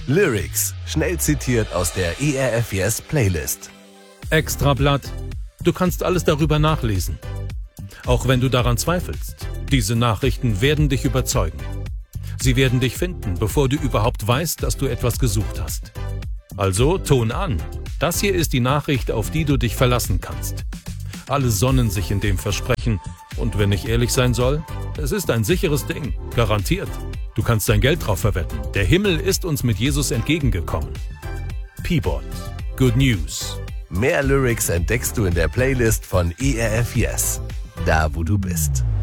Lyrics, schnell zitiert aus der ERF Yes Playlist. Extrablatt. Du kannst alles darüber nachlesen. Auch wenn du daran zweifelst. Diese Nachrichten werden dich überzeugen. Sie werden dich finden, bevor du überhaupt weißt, dass du etwas gesucht hast. Also Ton an. Das hier ist die Nachricht, auf die du dich verlassen kannst. Alle sonnen sich in dem Versprechen. Und wenn ich ehrlich sein soll, es ist ein sicheres Ding. Garantiert. Du kannst dein Geld drauf verwetten. Der Himmel ist uns mit Jesus entgegengekommen. Peabod. Good News. Mehr Lyrics entdeckst du in der Playlist von ERF Yes, da wo du bist.